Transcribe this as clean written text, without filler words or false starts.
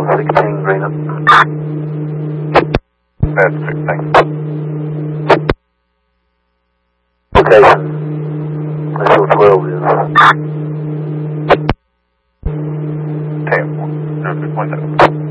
16, green up. Bad 16. Location. That's what 12 is. 10. 0, 2.7.